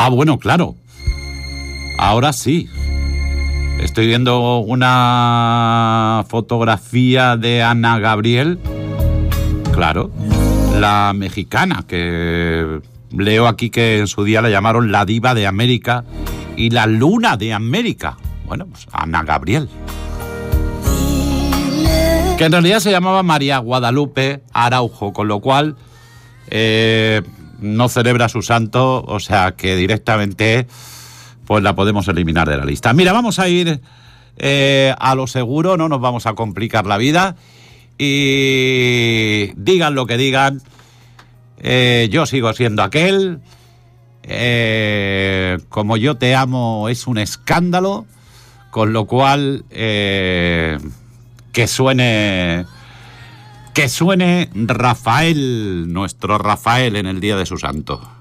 bueno, claro. Ahora sí. Estoy viendo una fotografía de Ana Gabriel. Claro, la mexicana, que leo aquí que en su día la llamaron la diva de América y la luna de América. Bueno, pues Ana Gabriel. Que en realidad se llamaba María Guadalupe Araujo, con lo cual no celebra su santo, o sea que directamente pues la podemos eliminar de la lista. Mira, vamos a ir a lo seguro, no nos vamos a complicar la vida. Y digan lo que digan, yo sigo siendo aquel. Como yo te amo es un escándalo, con lo cual que suene Rafael, nuestro Rafael en el día de su santo.